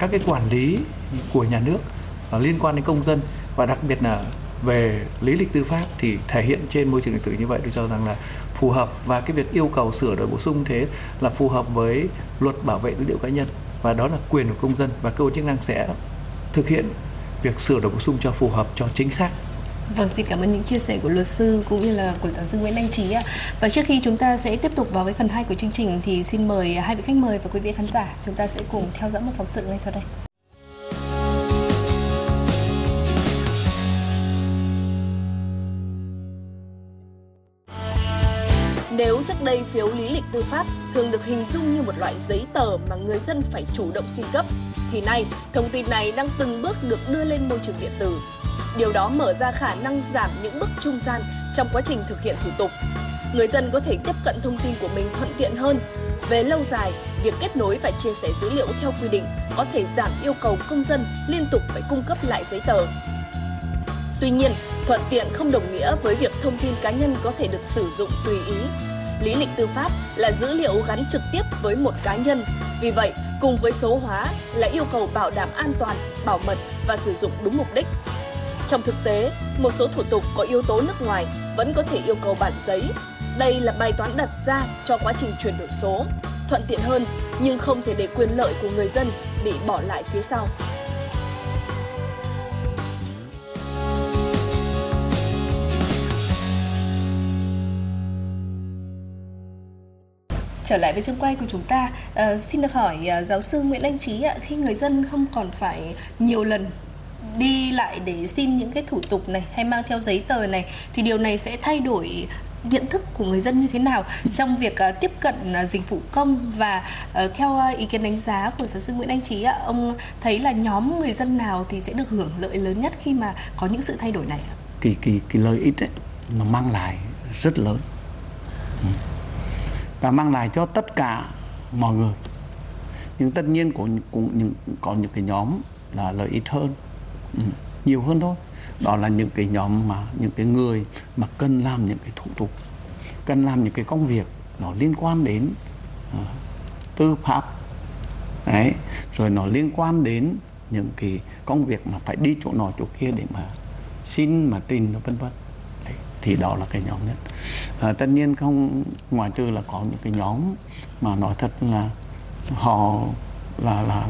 các cái quản lý của nhà nước liên quan đến công dân, và đặc biệt là về lý lịch tư pháp thì thể hiện trên môi trường điện tử như vậy, tôi cho rằng là phù hợp. Và cái việc yêu cầu sửa đổi bổ sung thế là phù hợp với luật bảo vệ dữ liệu cá nhân, và đó là quyền của công dân, và cơ quan chức năng sẽ thực hiện việc sửa đổi bổ sung cho phù hợp, cho chính xác. Vâng, xin cảm ơn những chia sẻ của luật sư cũng như là của giáo sư Nguyễn Anh Trí ạ. Và trước khi chúng ta sẽ tiếp tục vào với phần 2 của chương trình thì xin mời hai vị khách mời và quý vị khán giả chúng ta sẽ cùng theo dõi một phóng sự ngay sau đây. Nếu trước đây phiếu lý lịch tư pháp thường được hình dung như một loại giấy tờ mà người dân phải chủ động xin cấp, thì nay thông tin này đang từng bước được đưa lên môi trường điện tử. Điều đó mở ra khả năng giảm những bước trung gian trong quá trình thực hiện thủ tục. Người dân có thể tiếp cận thông tin của mình thuận tiện hơn. Về lâu dài, việc kết nối và chia sẻ dữ liệu theo quy định có thể giảm yêu cầu công dân liên tục phải cung cấp lại giấy tờ. Tuy nhiên, thuận tiện không đồng nghĩa với việc thông tin cá nhân có thể được sử dụng tùy ý. Lý lịch tư pháp là dữ liệu gắn trực tiếp với một cá nhân. Vì vậy, cùng với số hóa là yêu cầu bảo đảm an toàn, bảo mật và sử dụng đúng mục đích. Trong thực tế, một số thủ tục có yếu tố nước ngoài vẫn có thể yêu cầu bản giấy. Đây là bài toán đặt ra cho quá trình chuyển đổi số. Thuận tiện hơn, nhưng không thể để quyền lợi của người dân bị bỏ lại phía sau. Trở lại với chương quay của chúng ta, xin được hỏi giáo sư Nguyễn Anh Trí ạ, khi người dân không còn phải nhiều lần đi lại để xin những cái thủ tục này hay mang theo giấy tờ này, thì điều này sẽ thay đổi nhận thức của người dân như thế nào trong việc tiếp cận dịch vụ công? Và theo ý kiến đánh giá của giáo sư Nguyễn Anh Trí ạ, ông thấy là nhóm người dân nào thì sẽ được hưởng lợi lớn nhất khi mà có những sự thay đổi này? Cái lợi ích ấy, nó mang lại rất lớn và mang lại cho tất cả mọi người. Nhưng tất nhiên có những cái nhóm là lợi ích hơn, nhiều hơn thôi. Đó là những cái nhóm mà những cái người mà cần làm những cái thủ tục, cần làm những cái công việc nó liên quan đến tư pháp đấy, rồi nó liên quan đến những cái công việc mà phải đi chỗ nọ chỗ kia để mà xin mà trình vân vân. Thì đó là cái nhóm nhất. Tất nhiên không ngoại trừ là có những cái nhóm mà nói thật là họ là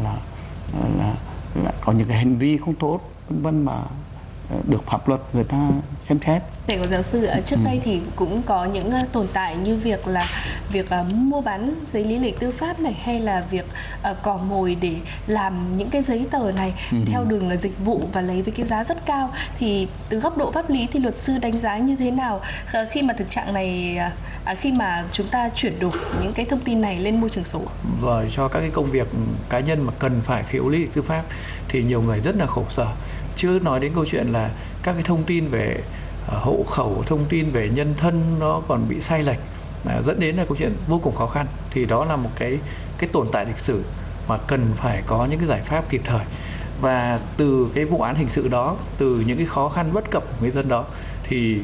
có những cái hành vi không tốt vân vân mà được pháp luật người ta xem xét. Thầy của giáo sư, trước đây thì cũng có những tồn tại như việc mua bán giấy lý lịch tư pháp này, hay là việc cò mồi để làm những cái giấy tờ này theo đường dịch vụ và lấy với cái giá rất cao. Thì từ góc độ pháp lý thì luật sư đánh giá như thế nào khi mà thực trạng này, khi mà chúng ta chuyển đổi những cái thông tin này lên môi trường số? Rồi cho các cái công việc cá nhân mà cần phải phiếu lý lịch tư pháp thì nhiều người rất là khổ sở. Chưa nói đến câu chuyện là các cái thông tin về hộ khẩu, thông tin về nhân thân nó còn bị sai lệch, dẫn đến là câu chuyện vô cùng khó khăn. Thì đó là một cái tồn tại lịch sử mà cần phải có những cái giải pháp kịp thời. Và từ cái vụ án hình sự đó, từ những cái khó khăn bất cập của người dân đó, thì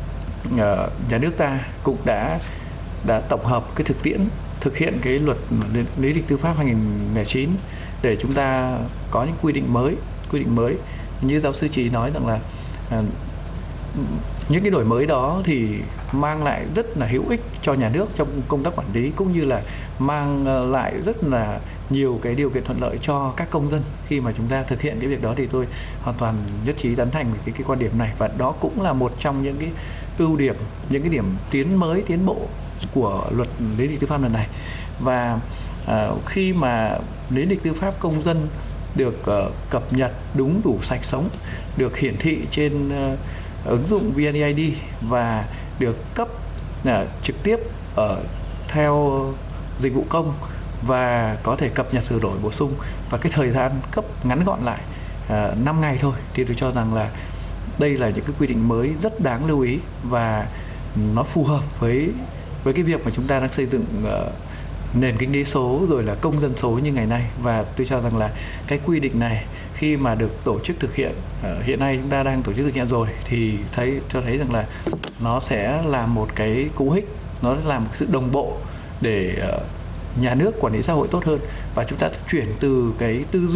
nhà nước ta cũng đã tổng hợp cái thực tiễn thực hiện cái luật lý lịch tư pháp 2009 để chúng ta có những quy định mới. Như giáo sư Trí nói rằng là những cái đổi mới đó thì mang lại rất là hữu ích cho nhà nước trong công tác quản lý, cũng như là mang lại rất là nhiều cái điều kiện thuận lợi cho các công dân khi mà chúng ta thực hiện cái việc đó. Thì tôi hoàn toàn nhất trí tán thành với cái quan điểm này, và đó cũng là một trong những cái ưu điểm, những cái điểm tiến bộ của luật lý lịch tư pháp lần này. Và khi mà lý lịch tư pháp công dân được cập nhật đúng đủ sạch sống, được hiển thị trên ứng dụng VNeID và được cấp trực tiếp theo dịch vụ công, và có thể cập nhật sửa đổi bổ sung, và cái thời gian cấp ngắn gọn lại 5 ngày thôi, thì tôi cho rằng là đây là những cái quy định mới rất đáng lưu ý, và nó phù hợp với cái việc mà chúng ta đang xây dựng nền kinh tế số rồi là công dân số như ngày nay. Và tôi cho rằng là cái quy định này khi mà được tổ chức thực hiện, hiện nay chúng ta đang tổ chức thực hiện rồi, thì cho thấy rằng là nó sẽ là một cái cú hích, nó là một sự đồng bộ để nhà nước quản lý xã hội tốt hơn, và chúng ta chuyển từ cái tư duy